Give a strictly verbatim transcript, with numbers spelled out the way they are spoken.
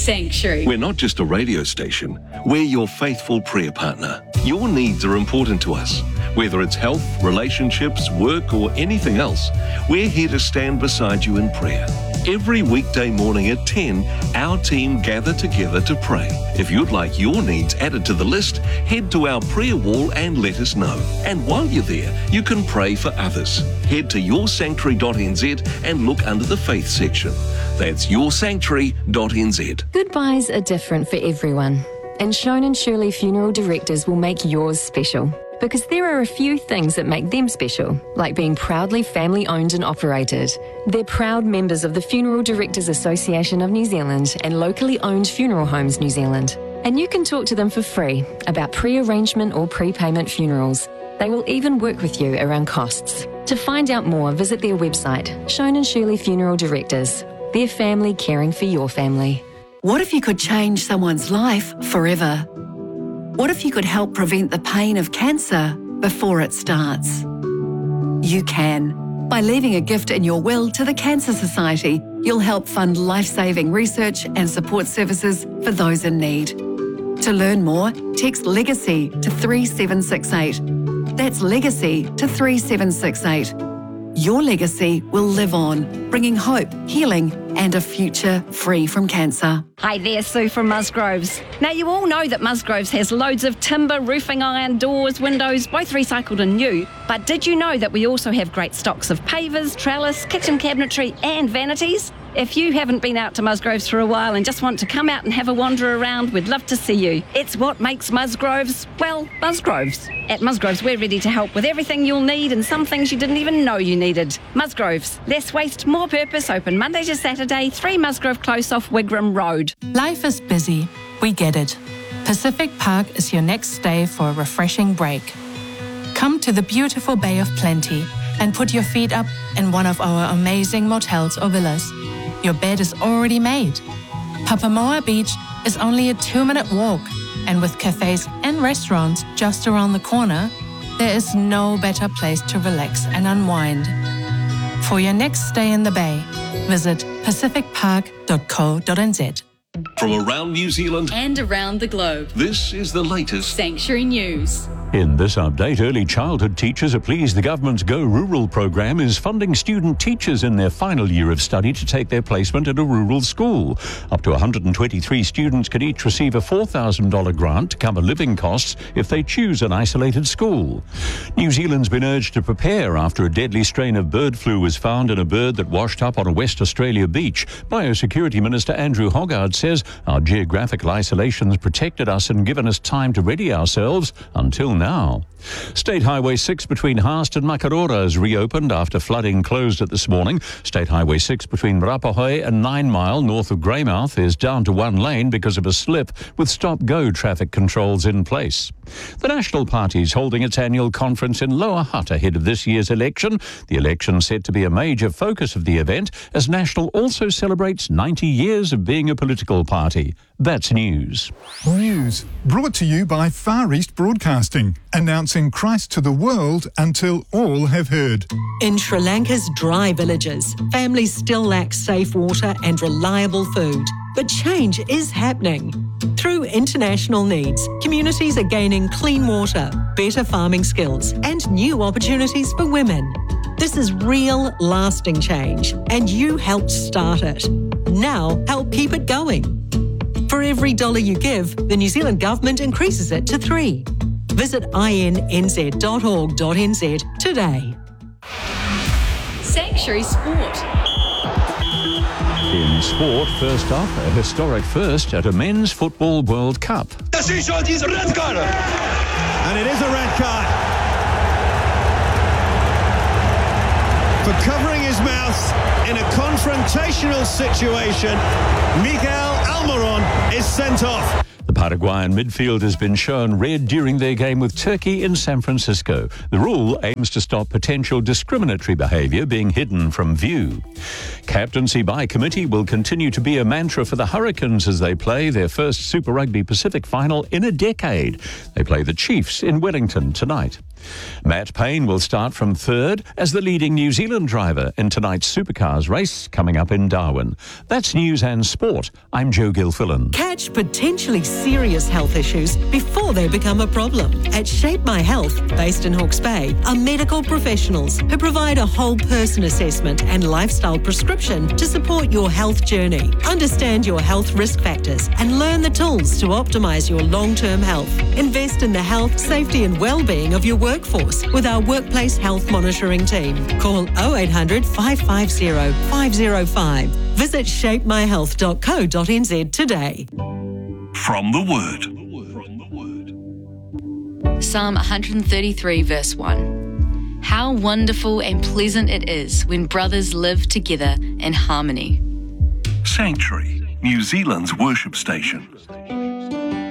Sanctuary. We're not just a radio station, we're your faithful prayer partner. Your needs are important to us. Whether it's health, relationships, work, or anything else, we're here to stand beside you in prayer. Every weekday morning at ten, our team gather together to pray. If you'd like your needs added to the list, head to our prayer wall and let us know. And while you're there, you can pray for others. Head to your sanctuary dot n z and look under the faith section. That's your sanctuary dot n z. Goodbyes are different for everyone, and Shone and Shirley Funeral Directors will make yours special. Because there are a few things that make them special, like being proudly family-owned and operated. They're proud members of the Funeral Directors Association of New Zealand and locally owned Funeral Homes New Zealand. And you can talk to them for free about pre-arrangement or prepayment funerals. They will even work with you around costs. To find out more, visit their website, Shone and Shirley Funeral Directors. Their family caring for your family. What if you could change someone's life forever? What if you could help prevent the pain of cancer before it starts? You can. By leaving a gift in your will to the Cancer Society, you'll help fund life-saving research and support services for those in need. To learn more, text LEGACY to three seven six eight. That's LEGACY to three seven six eight. Your legacy will live on, bringing hope, healing, and a future free from cancer. Hi there, Sue from Musgroves. Now, you all know that Musgroves has loads of timber, roofing iron, doors, windows, both recycled and new. But did you know that we also have great stocks of pavers, trellis, kitchen cabinetry and vanities? If you haven't been out to Musgroves for a while and just want to come out and have a wander around, we'd love to see you. It's what makes Musgroves, well, Musgroves. At Musgroves, we're ready to help with everything you'll need and some things you didn't even know you needed. Musgroves, less waste, more purpose, open Monday to Saturday, three Musgrove Close off Wigram Road. Life is busy. We get it. Pacific Park is your next stay for a refreshing break. Come to the beautiful Bay of Plenty and put your feet up in one of our amazing motels or villas. Your bed is already made. Papamoa Beach is only a two-minute walk, and with cafes and restaurants just around the corner, there is no better place to relax and unwind. For your next stay in the Bay, visit pacific park dot co dot n z. From around New Zealand And around the globe. This is the latest Sanctuary News. In this update, early childhood teachers are pleased the government's Go Rural programme is funding student teachers in their final year of study to take their placement at a rural school. Up to one hundred twenty-three students can each receive a four thousand dollars grant to cover living costs if they choose an isolated school. New Zealand's been urged to prepare after a deadly strain of bird flu was found in a bird that washed up on a West Australia beach. Biosecurity Minister Andrew Hoggard says our geographical isolation's protected us and given us time to ready ourselves until now. Now. State Highway six between Haast and Makarora is reopened after flooding closed it this morning. State Highway six between Rapahoi and Nine Mile north of Greymouth is down to one lane because of a slip with stop-go traffic controls in place. The National Party is holding its annual conference in Lower Hutt ahead of this year's election. The election set to be a major focus of the event as National also celebrates ninety years of being a political party. That's news. News brought to you by Far East Broadcasting, announcing Christ to the world until all have heard. In Sri Lanka's dry villages, families still lack safe water and reliable food. But change is happening. Through international needs, communities are gaining clean water, better farming skills, and new opportunities for women. This is real, lasting change, and you helped start it. Now, help keep it going. For every dollar you give, the New Zealand Government increases it to three. Visit i n n z dot org dot n z today. Sanctuary Sport. In sport, first up, a historic first at a men's football World Cup. Das ist schon diese red card. And it is a red card. For covering his mouth in a confrontational situation, Miguel Almiron is sent off. The Paraguayan midfield has been shown red during their game with Turkey in San Francisco. The rule aims to stop potential discriminatory behaviour being hidden from view. Captaincy by committee will continue to be a mantra for the Hurricanes as they play their first Super Rugby Pacific final in a decade. They play the Chiefs in Wellington tonight. Matt Payne will start from third as the leading New Zealand driver in tonight's Supercars race coming up in Darwin. That's news and sport. I'm Joe Gilfillan. Catch potentially serious health issues before they become a problem. At Shape My Health, based in Hawke's Bay, are medical professionals who provide a whole person assessment and lifestyle prescription to support your health journey. Understand your health risk factors and learn the tools to optimise your long-term health. Invest in the health, safety and well-being of your workforce with our workplace health monitoring team. Call oh eight hundred, five five zero, five zero five. Visit shape my health dot co dot n z today. From the Word. Psalm one thirty-three, verse one. How wonderful and pleasant it is when brothers live together in harmony. Sanctuary, New Zealand's worship station.